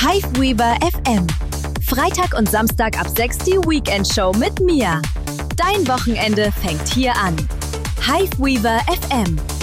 Hiveweaver FM. Freitag und Samstag ab 6 die Weekend-Show mit Mia. Dein Wochenende fängt hier an. Hiveweaver FM.